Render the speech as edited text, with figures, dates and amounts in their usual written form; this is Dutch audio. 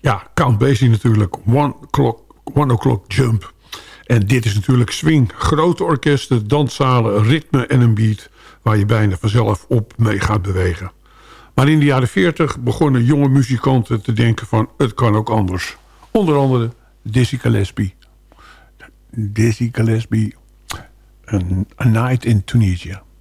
Ja, Count Basie natuurlijk. One O'Clock Jump. En dit is natuurlijk swing. Grote orkesten, danszalen, ritme en een beat... waar je bijna vanzelf op mee gaat bewegen. Maar in de jaren 40 begonnen jonge muzikanten te denken van... het kan ook anders. Onder andere Dizzy Gillespie. Dizzy Gillespie, A Night in Tunisia.